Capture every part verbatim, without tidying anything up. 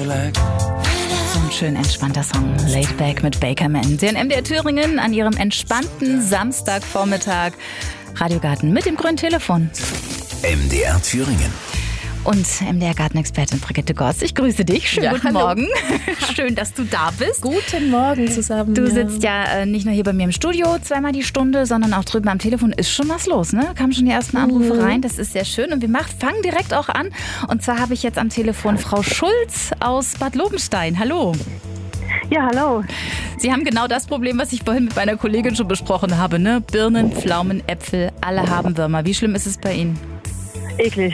So ein schön entspannter Song, Laid Back mit Bakerman. Sie in M D R Thüringen an ihrem entspannten Samstagvormittag. Radiogarten mit dem grünen Telefon. M D R Thüringen. Und M D R-Gartenexpertin Brigitte Goss, ich grüße dich. Schönen ja, guten hallo. Morgen. Schön, dass du da bist. Guten Morgen zusammen. Du ja. sitzt ja äh, nicht nur hier bei mir im Studio zweimal die Stunde, sondern auch drüben am Telefon. Ist schon was los, ne? Kamen schon die ersten Anrufe mhm. rein. Das ist sehr schön. Und wir machen, fangen direkt auch an. Und zwar habe ich jetzt am Telefon Frau Schulz aus Bad Lobenstein. Hallo. Ja, hallo. Sie haben genau das Problem, was ich vorhin mit meiner Kollegin schon besprochen habe, ne? Birnen, Pflaumen, Äpfel, alle haben Würmer. Wie schlimm ist es bei Ihnen? Eklig.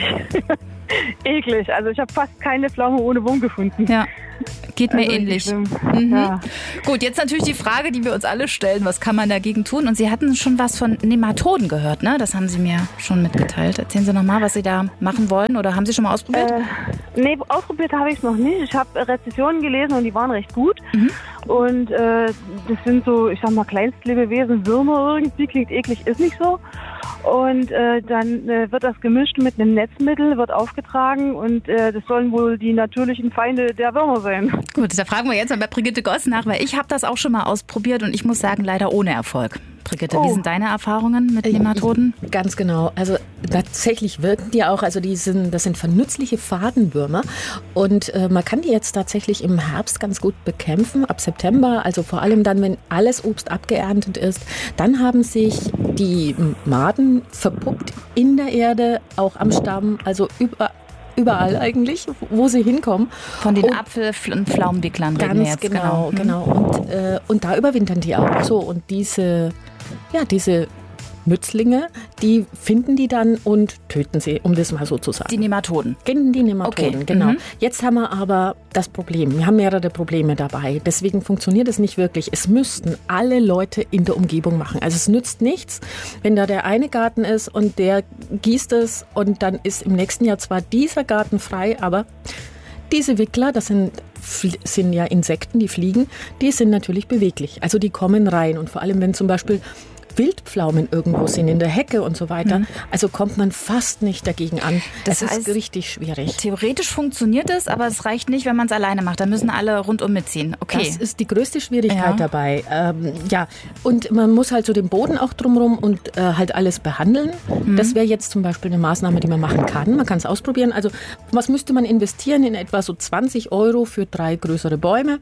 Eklig. Also ich habe fast keine Pflaume ohne Wurm gefunden. Ja, geht mir also ähnlich. Mhm. Ja. Gut, jetzt natürlich die Frage, die wir uns alle stellen, was kann man dagegen tun? Und Sie hatten schon was von Nematoden gehört, ne? Das haben Sie mir schon mitgeteilt. Erzählen Sie nochmal, was Sie da machen wollen, oder haben Sie schon mal ausprobiert? Äh, nee, ausprobiert habe ich es noch nicht. Ich habe Rezensionen gelesen und die waren recht gut. Mhm. Und äh, das sind so, ich sag mal, Kleinstlebewesen, Würmer irgendwie, klingt eklig, ist nicht so. Und äh, dann äh, wird das gemischt mit einem Netzmittel, wird aufgetragen und äh, das sollen wohl die natürlichen Feinde der Würmer sein. Gut, da fragen wir jetzt mal bei Brigitte Goss nach, weil ich habe das auch schon mal ausprobiert und ich muss sagen, leider ohne Erfolg. Brigitte, oh. Wie sind deine Erfahrungen mit Nematoden? Ganz genau. Also tatsächlich wirken die auch, also die sind, das sind vernützliche Fadenwürmer und äh, man kann die jetzt tatsächlich im Herbst ganz gut bekämpfen, ab September, also vor allem dann, wenn alles Obst abgeerntet ist, dann haben sich die Maden verpuppt in der Erde, auch am Stamm, also über Überall eigentlich, wo sie hinkommen. Von den und Apfel- und Pflaumenwicklern reden wir jetzt. Genau, genau. genau. Und, äh, und da überwintern die auch. So, und diese, ja, diese Nützlinge, die finden die dann und töten sie, um das mal so zu sagen. Die Nematoden? Die Nematoden, okay. genau. Mhm. Jetzt haben wir aber das Problem. Wir haben mehrere Probleme dabei. Deswegen funktioniert es nicht wirklich. Es müssten alle Leute in der Umgebung machen. Also es nützt nichts, wenn da der eine Garten ist und der gießt es und dann ist im nächsten Jahr zwar dieser Garten frei, aber diese Wickler, das sind, sind ja Insekten, die fliegen, die sind natürlich beweglich. Also die kommen rein und vor allem, wenn zum Beispiel Wildpflaumen irgendwo sind, in der Hecke und so weiter. Mhm. Also kommt man fast nicht dagegen an. Das, das heißt, ist richtig schwierig. Theoretisch funktioniert es, aber es reicht nicht, wenn man es alleine macht. Da müssen alle rundum mitziehen. Okay. Das ist die größte Schwierigkeit ja. dabei. Ähm, ja, und man muss halt so den Boden auch drumherum und äh, halt alles behandeln. Mhm. Das wäre jetzt zum Beispiel eine Maßnahme, die man machen kann. Man kann es ausprobieren. Also was müsste man investieren? In etwa so zwanzig Euro für drei größere Bäume.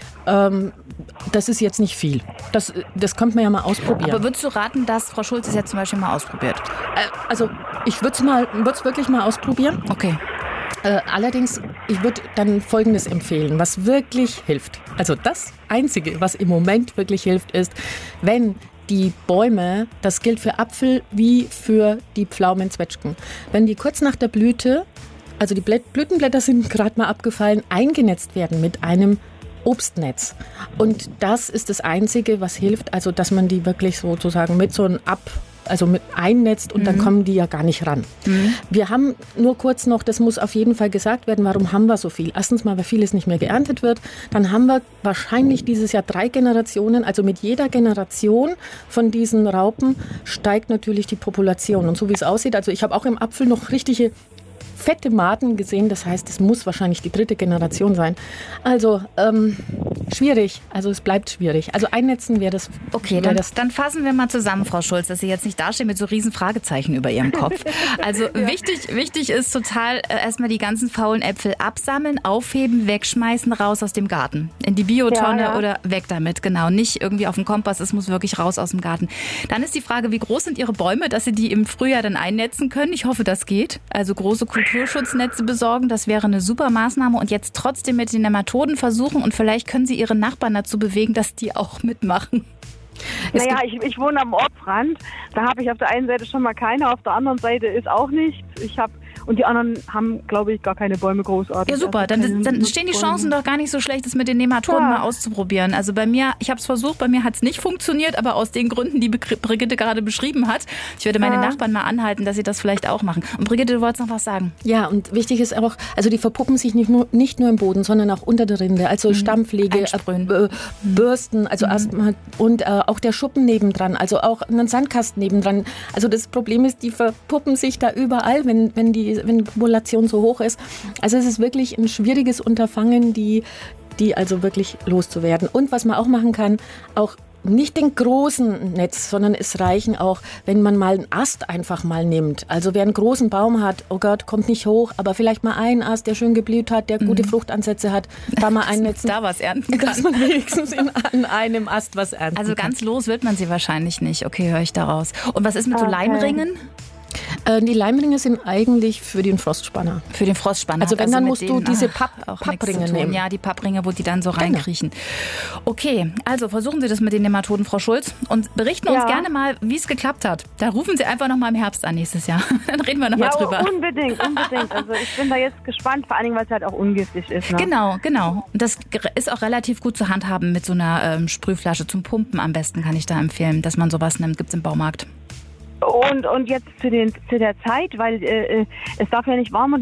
Ähm, das ist jetzt nicht viel. Das, das könnte man ja mal ausprobieren. Aber würdest du raten, dass Frau Schulz es jetzt zum Beispiel mal ausprobiert? Äh, also ich würde es mal, würd's wirklich mal ausprobieren. Okay. Äh, allerdings, ich würde dann Folgendes empfehlen, was wirklich hilft. Also das Einzige, was im Moment wirklich hilft, ist, wenn die Bäume, das gilt für Apfel wie für die Pflaumenzwetschgen, wenn die kurz nach der Blüte, also die Blütenblätter sind gerade mal abgefallen, eingenetzt werden mit einem Obstnetz. Und das ist das Einzige, was hilft, also dass man die wirklich sozusagen mit so einem Ab, also mit einnetzt und mhm. dann kommen die ja gar nicht ran. Mhm. Wir haben nur kurz noch, das muss auf jeden Fall gesagt werden, warum haben wir so viel? Erstens mal, weil vieles nicht mehr geerntet wird. Dann haben wir wahrscheinlich dieses Jahr drei Generationen, also mit jeder Generation von diesen Raupen steigt natürlich die Population. Und so wie es aussieht, also ich habe auch im Apfel noch richtige fette Maden gesehen, das heißt, es muss wahrscheinlich die dritte Generation sein. Also ähm, schwierig, also es bleibt schwierig. Also einnetzen wäre das. Okay, wär dann, das dann fassen wir mal zusammen, Frau Schulz, dass Sie jetzt nicht dastehen mit so riesen Fragezeichen über Ihrem Kopf. Also ja. wichtig, wichtig ist total äh, erstmal die ganzen faulen Äpfel absammeln, aufheben, wegschmeißen, raus aus dem Garten. In die Biotonne ja, ja. oder weg damit, genau. Nicht irgendwie auf dem Kompass, es muss wirklich raus aus dem Garten. Dann ist die Frage, wie groß sind Ihre Bäume, dass Sie die im Frühjahr dann einnetzen können? Ich hoffe, das geht. Also große Kultur Naturschutznetze besorgen, das wäre eine super Maßnahme und jetzt trotzdem mit den Nematoden versuchen und vielleicht können Sie Ihre Nachbarn dazu bewegen, dass die auch mitmachen. Es naja, ich, ich wohne am Ortsrand, da habe ich auf der einen Seite schon mal keine, auf der anderen Seite ist auch nichts. Ich habe Und die anderen haben, glaube ich, gar keine Bäume großartig. Ja, super. Dann, dann stehen die Chancen doch gar nicht so schlecht, das mit den Nematoden ja. mal auszuprobieren. Also bei mir, ich habe es versucht, bei mir hat es nicht funktioniert, aber aus den Gründen, die Brigitte gerade beschrieben hat. Ich würde meine ja. Nachbarn mal anhalten, dass sie das vielleicht auch machen. Und Brigitte, du wolltest noch was sagen? Ja, und wichtig ist auch, also die verpuppen sich nicht nur, nicht nur im Boden, sondern auch unter der Rinde. Also mhm. Stammpflege, äh, Bürsten, also mhm. erstmal und äh, auch der Schuppen nebendran, also auch ein Sandkasten nebendran. Also das Problem ist, die verpuppen sich da überall, wenn, wenn die wenn die Population so hoch ist. Also es ist wirklich ein schwieriges Unterfangen, die, die also wirklich loszuwerden. Und was man auch machen kann, auch nicht den großen Netz, sondern es reichen auch, wenn man mal einen Ast einfach mal nimmt. Also wer einen großen Baum hat, oh Gott, kommt nicht hoch, aber vielleicht mal einen Ast, der schön geblüht hat, der gute mhm. Fruchtansätze hat, da mal einnetzen. Da was ernten kann. Dass man wenigstens in, an einem Ast was ernten Also ganz kann. Los wird man sie wahrscheinlich nicht. Okay, höre ich daraus. Und was ist mit okay. so Leimringen? Die Leimringe sind eigentlich für den Frostspanner. Für den Frostspanner. Also wenn, also dann musst du diese Papp, Papp, Pappringe nehmen. Ja, die Pappringe, wo die dann so reinkriechen. Genau. Okay, also versuchen Sie das mit den Nematoden, Frau Schulz, und berichten ja. uns gerne mal, wie es geklappt hat. Da rufen Sie einfach noch mal im Herbst an nächstes Jahr. Dann reden wir noch ja, mal drüber. unbedingt, unbedingt. Also ich bin da jetzt gespannt, vor allem, weil es halt auch ungiftig ist. Ne? Genau, genau. Das ist auch relativ gut zu handhaben mit so einer ähm, Sprühflasche zum Pumpen am besten, kann ich da empfehlen, dass man sowas nimmt. Gibt es im Baumarkt. Und, und jetzt zu, den, zu der Zeit, weil äh, es darf ja nicht warm und